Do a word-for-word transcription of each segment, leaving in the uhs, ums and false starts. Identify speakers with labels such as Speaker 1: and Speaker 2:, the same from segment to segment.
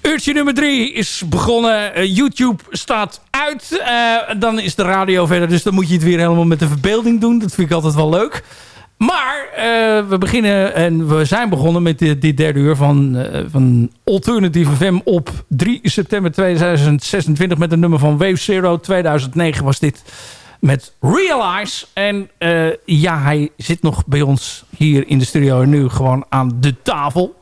Speaker 1: Uurtje nummer drie is begonnen. Uh, YouTube staat uit. Uh, dan is de radio verder. Dus dan moet je het weer helemaal met de verbeelding doen. Dat vind ik altijd wel leuk. Maar uh, we beginnen en we zijn begonnen met dit, dit derde uur van, uh, van Alternative F M op drie september tweeduizend zesentwintig met een nummer van Wave Zero. tweeduizend negen was dit met Realize. En uh, ja, hij zit nog bij ons hier in de studio en nu gewoon aan de tafel.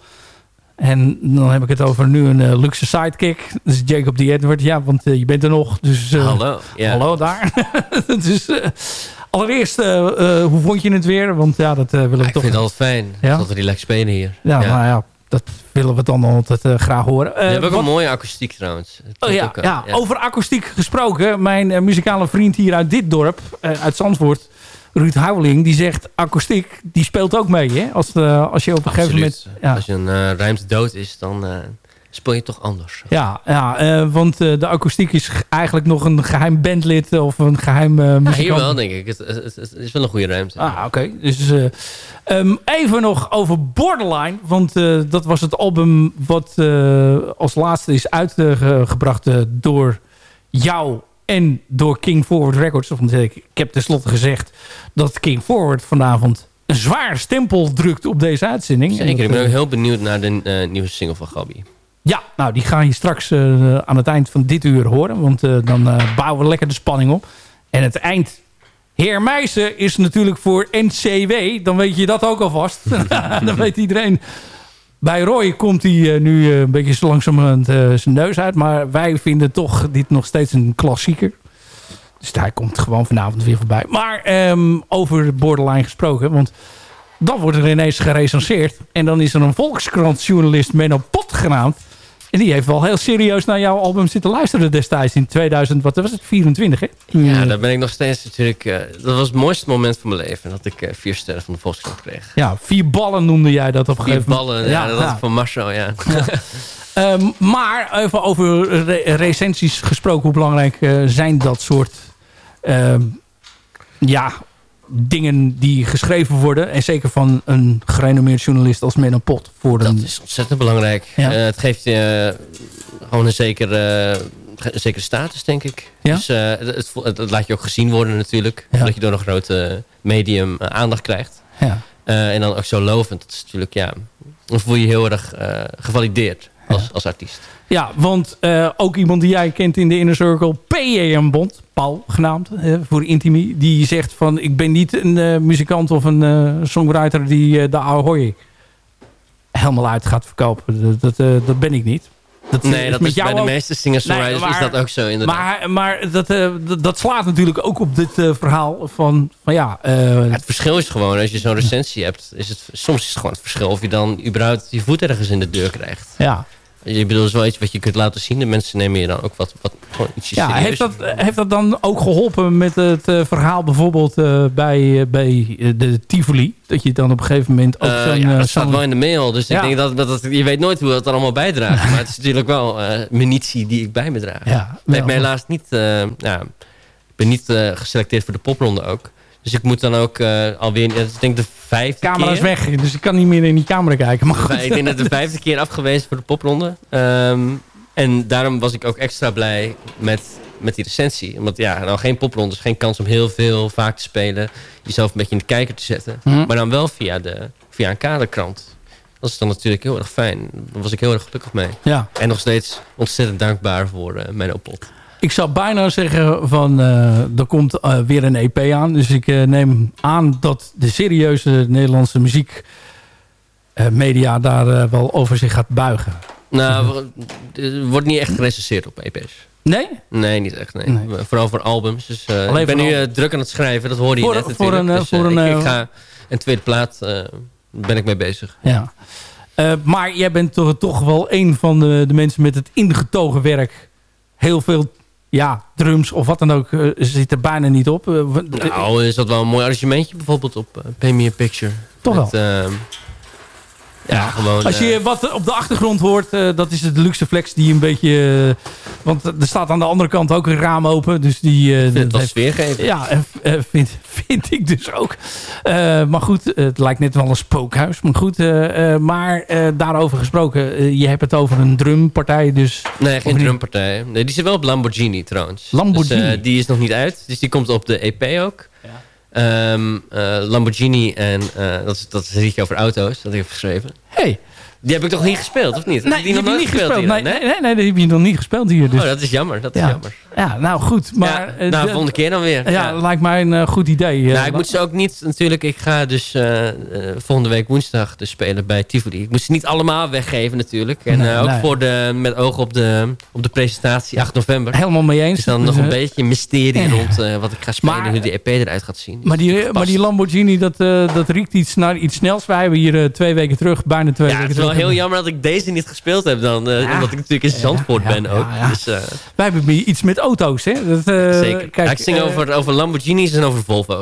Speaker 1: En dan heb ik het over nu een uh, luxe sidekick. Dat is Jacob D. Edward. Ja, want uh, je bent er nog. Dus, uh,
Speaker 2: hallo. Yeah.
Speaker 1: Hallo daar. dus, uh, allereerst, uh, uh, hoe vond je het weer? Want ja, dat uh, willen we
Speaker 2: ja,
Speaker 1: toch...
Speaker 2: Ik vind het altijd fijn. Ja? Dat we relaxed spelen hier.
Speaker 1: Ja, ja, nou ja, dat willen we dan altijd uh, graag horen. Uh,
Speaker 2: je hebt ook
Speaker 1: wat...
Speaker 2: een mooie akoestiek trouwens.
Speaker 1: Oh, ja, ook, ja, ja, over akoestiek gesproken. Mijn uh, muzikale vriend hier uit dit dorp, uh, uit Zandvoort... Ruud Houweling, die zegt akoestiek, die speelt ook mee, hè? Als, uh, als je op een
Speaker 2: Absoluut.
Speaker 1: gegeven moment... Ja.
Speaker 2: Als je een uh, ruimte dood is, dan uh, speel je toch anders.
Speaker 1: Ja, ja uh, want uh, de akoestiek is eigenlijk nog een geheim bandlid of een geheim uh, muzikant.
Speaker 2: Ja, hier wel, denk ik. Het, het, het is wel een goede ruimte.
Speaker 1: Ah, oké. Okay. Dus uh, um, even nog over Borderline, want uh, dat was het album wat uh, als laatste is uitgebracht uh, door jou en door King Forward Records. Want ik, ik heb tenslotte gezegd dat King Forward vanavond een zwaar stempel drukt op deze uitzending.
Speaker 2: Zeker,
Speaker 1: dat,
Speaker 2: ik ben ook heel benieuwd naar de uh, nieuwe single van Gabi.
Speaker 1: Ja, nou die ga je straks uh, aan het eind van dit uur horen. Want uh, dan uh, bouwen we lekker de spanning op. En het eind, Heer Meijsen, is natuurlijk voor N C W. Dan weet je dat ook alvast. Dan weet iedereen... Bij Roy komt hij uh, nu uh, een beetje zo langzamerhand uh, zijn neus uit. Maar wij vinden toch dit nog steeds een klassieker. Dus hij komt gewoon vanavond weer voorbij. Maar um, over Borderline gesproken. Want dan wordt er ineens gerecenseerd. En dan is er een Volkskrant-journalist Menno Pot genaamd. En die heeft wel heel serieus naar jouw album zitten luisteren destijds in tweeduizend, wat was het, vierentwintig, hè?
Speaker 2: Ja, daar ben ik nog steeds natuurlijk... Uh, dat was het mooiste moment van mijn leven. Dat ik uh, vier sterren van de Volkskrant kreeg.
Speaker 1: Ja, vier ballen noemde jij dat op een gegeven moment.
Speaker 2: Vier ballen, ja, ja, dat ja. was van Marcel, ja.
Speaker 1: ja. um, maar even over re recensies gesproken. Hoe belangrijk uh, zijn dat soort... Uh, ja... dingen die geschreven worden. En zeker van een gerenommeerd journalist als Menno Pot. Voor
Speaker 2: dat
Speaker 1: een...
Speaker 2: is ontzettend belangrijk. Ja. Uh, het geeft je uh, gewoon een zekere, uh, een zekere status, denk ik. Ja? Dus uh, het, het, het laat je ook gezien worden natuurlijk. Ja. Dat je door een grote medium uh, aandacht krijgt. Ja. Uh, en dan ook zo lovend. Dat is natuurlijk, ja... Dan voel je je heel erg uh, gevalideerd als, ja. als artiest.
Speaker 1: Ja, want uh, ook iemand die jij kent in de Inner Circle, P J M Bond, Paul genaamd, uh, voor Intimi, die zegt van, ik ben niet een uh, muzikant of een uh, songwriter die uh, de Ahoy helemaal uit gaat verkopen. Dat, dat, uh, dat ben ik niet. Dat,
Speaker 2: nee,
Speaker 1: is
Speaker 2: dat
Speaker 1: met
Speaker 2: is
Speaker 1: jou
Speaker 2: bij
Speaker 1: ook...
Speaker 2: de meeste singer-songwriters nee, is dat ook zo inderdaad.
Speaker 1: Maar, maar dat, uh, dat, dat slaat natuurlijk ook op dit uh, verhaal van, van ja... Uh,
Speaker 2: ja... Het verschil is gewoon, als je zo'n recensie hebt, is het, soms is het gewoon het verschil of je dan überhaupt je voet ergens in de deur krijgt.
Speaker 1: Ja.
Speaker 2: Je bedoelt, is wel iets wat je kunt laten zien. De mensen nemen je dan ook wat, wat gewoon ietsje
Speaker 1: ja,
Speaker 2: serieus.
Speaker 1: Heeft dat, heeft dat dan ook geholpen met het uh, verhaal bijvoorbeeld uh, bij, uh, bij de Tivoli? Dat je dan op een gegeven moment ook uh, zo'n...
Speaker 2: Ja, dat
Speaker 1: uh,
Speaker 2: staat wel in de mail. Dus ja. ik denk dat, dat, dat... Je weet nooit hoe dat er allemaal bijdraagt. Maar het is natuurlijk wel uh, munitie die ik bij me draag.
Speaker 1: Ja,
Speaker 2: ik heb me helaas niet... Uh, ja, ik ben niet uh, geselecteerd voor de popronde ook. Dus ik moet dan ook uh, alweer... Ik denk de vijfde
Speaker 1: camera
Speaker 2: keer...
Speaker 1: is weg, dus ik kan niet meer in die camera kijken. Maar goed.
Speaker 2: Ik denk dat de vijfde keer afgewezen voor de popronde. Um, en daarom was ik ook extra blij met, met die recensie. Omdat ja, nou geen popronde, dus geen kans om heel veel vaak te spelen. Jezelf een beetje in de kijker te zetten. Mm-hmm. Maar dan wel via, de, via een kaderkrant. Dat is dan natuurlijk heel erg fijn. Daar was ik heel erg gelukkig mee.
Speaker 1: Ja.
Speaker 2: En nog steeds ontzettend dankbaar voor uh, mijn opot.
Speaker 1: Ik zou bijna zeggen van uh, er komt uh, weer een E P aan. Dus ik uh, neem aan dat de serieuze Nederlandse muziek uh, media daar uh, wel over zich gaat buigen.
Speaker 2: Nou, er wordt niet echt gerecenseerd op E P's.
Speaker 1: Nee?
Speaker 2: Nee, niet echt. Nee. nee. Vooral voor albums. Dus, uh,
Speaker 1: Alleen
Speaker 2: ik ben nu uh,
Speaker 1: al...
Speaker 2: druk aan het schrijven. Dat hoorde je
Speaker 1: voor,
Speaker 2: net
Speaker 1: voor
Speaker 2: natuurlijk.
Speaker 1: Een,
Speaker 2: dus,
Speaker 1: voor
Speaker 2: uh,
Speaker 1: een,
Speaker 2: ik, ik ga een tweede plaat uh, ben ik mee bezig.
Speaker 1: Ja. Uh, maar jij bent toch, toch wel een van de, de mensen met het ingetogen werk. Heel veel... Ja, drums of wat dan ook uh, zit er bijna niet op. Uh,
Speaker 2: nou, is dat wel een mooi arrangementje bijvoorbeeld op uh, Pay Me a Picture.
Speaker 1: Toch
Speaker 2: met,
Speaker 1: wel?
Speaker 2: Uh, Ja, gewoon...
Speaker 1: Als je
Speaker 2: uh,
Speaker 1: wat op de achtergrond hoort, uh, dat is het luxe flex die een beetje... Uh, want er staat aan de andere kant ook een raam open. Dus die... Uh,
Speaker 2: ik vind het wel
Speaker 1: heeft,
Speaker 2: sfeergeven.
Speaker 1: Ja, uh, vind, vind ik dus ook. Uh, maar goed, uh, het lijkt net wel een spookhuis. Maar goed, uh, uh, maar uh, daarover gesproken. Uh, je hebt het over een drumpartij. Dus,
Speaker 2: nee, geen drumpartij. Nee, die zit wel op Lamborghini trouwens.
Speaker 1: Lamborghini?
Speaker 2: Dus, uh, die is nog niet uit. Dus die komt op de E P ook. Ja. Um, uh, Lamborghini en uh, dat, is, dat is een liedje over auto's. Dat heb ik geschreven.
Speaker 1: Hey.
Speaker 2: Die heb ik toch niet gespeeld, of niet?
Speaker 1: Nee,
Speaker 2: die, die
Speaker 1: heb
Speaker 2: nog
Speaker 1: je niet gespeeld.
Speaker 2: gespeeld
Speaker 1: nee, nee, nee, nee, die heb je nog niet gespeeld hier. Dus.
Speaker 2: Oh, dat is jammer. Dat is
Speaker 1: ja.
Speaker 2: jammer.
Speaker 1: Ja, nou goed. Maar,
Speaker 2: ja, nou,
Speaker 1: de
Speaker 2: volgende keer dan weer.
Speaker 1: Ja,
Speaker 2: Ja,
Speaker 1: lijkt mij een uh, goed idee.
Speaker 2: Nou, ik moet ze ook niet, natuurlijk, ik ga dus uh, uh, volgende week woensdag dus spelen bij Tivoli. Ik moet ze niet allemaal weggeven natuurlijk. En
Speaker 1: nee,
Speaker 2: uh, ook
Speaker 1: nee.
Speaker 2: voor de, met oog op de, op de presentatie acht november.
Speaker 1: Helemaal mee eens.
Speaker 2: Is dan
Speaker 1: dus,
Speaker 2: nog een
Speaker 1: uh,
Speaker 2: beetje mysterie uh, rond uh, wat ik ga spelen,
Speaker 1: maar,
Speaker 2: hoe die E P eruit gaat zien.
Speaker 1: Maar die, maar die Lamborghini, dat, uh, dat riekt iets naar iets snels. Wij hebben hier uh, twee weken terug, bijna twee
Speaker 2: ja,
Speaker 1: weken terug.
Speaker 2: Het is wel heel jammer dat ik deze niet gespeeld heb dan. Uh, ja. Omdat ik natuurlijk in Zandvoort ja, ja, ben ook. Ja, ja. Dus, uh,
Speaker 1: wij hebben iets met auto's, hè? Dat, uh,
Speaker 2: zeker.
Speaker 1: Kijk,
Speaker 2: ja, ik zing uh, over, over Lamborghinis en over Volvo's.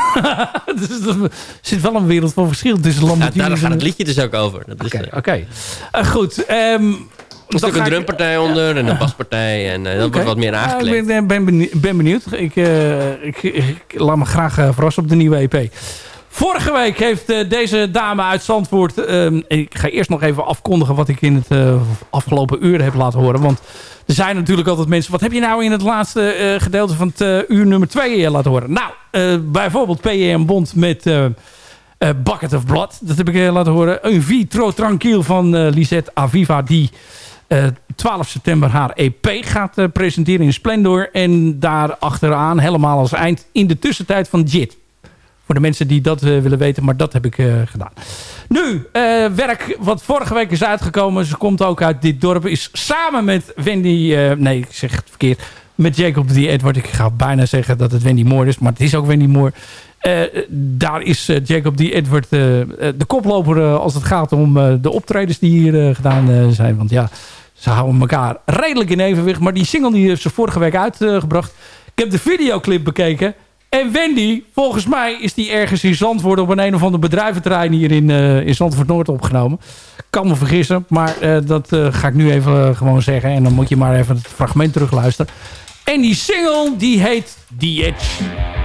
Speaker 1: dus er zit wel een wereld van verschil tussen Lamborghinis.
Speaker 2: Ja, daar gaat het liedje dus ook over. Oké,
Speaker 1: okay, uh, okay. uh, goed. Um,
Speaker 2: er is ook een drumpartij ik... onder en een baspartij. En uh, dat okay. wordt wat meer aangekleed.
Speaker 1: Uh, ik ben, ben, benieuwd, ben benieuwd. Ik, uh, ik, ik, ik laat me graag uh, verrassen op de nieuwe E P. Vorige week heeft uh, deze dame uit Zandvoort... Uh, ik ga eerst nog even afkondigen wat ik in het uh, afgelopen uur heb laten horen. Want er zijn natuurlijk altijd mensen... Wat heb je nou in het laatste uh, gedeelte van het uh, uur nummer twee uh, laten horen? Nou, uh, bijvoorbeeld P J M Bond met uh, uh, Bucket of Blood. Dat heb ik uh, laten horen. Un Vitro Tranquil van uh, Lisette Aviva... die uh, twaalf september haar E P gaat uh, presenteren in Splendor. En daar achteraan helemaal als eind in de tussentijd van Jit. Voor de mensen die dat uh, willen weten, maar dat heb ik uh, gedaan. Nu, uh, werk wat vorige week is uitgekomen. Ze komt ook uit dit dorp. Is samen met Wendy... Uh, nee, ik zeg het verkeerd. Met Jacob D. Edward. Ik ga bijna zeggen dat het Wendy Moore is. Maar het is ook Wendy Moore. Uh, daar is uh, Jacob D. Edward uh, de koploper uh, als het gaat om uh, de optredens die hier uh, gedaan uh, zijn. Want ja, ze houden elkaar redelijk in evenwicht. Maar die single die heeft ze vorige week uitgebracht. Ik heb de videoclip bekeken. En Wendy, volgens mij is die ergens in Zandvoort... op een een of ander bedrijventerrein hier in, uh, in Zandvoort Noord opgenomen. Kan me vergissen, maar uh, dat uh, ga ik nu even uh, gewoon zeggen. En dan moet je maar even het fragment terugluisteren. En die single, die heet The Edge.